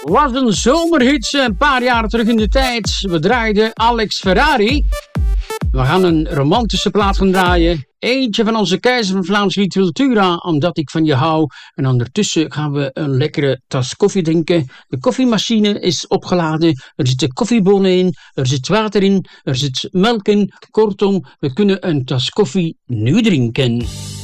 was een zomerhit een paar jaar terug in de tijd. We draaiden Alex Ferrari. We gaan een romantische plaat gaan draaien. Eentje van onze keizer van Vlaamse Literatura, Omdat ik van je hou. En ondertussen gaan we een lekkere tas koffie drinken. De koffiemachine is opgeladen. Er zitten koffiebonen in. Er zit water in. Er zit melk in. Kortom, we kunnen een tas koffie nu drinken.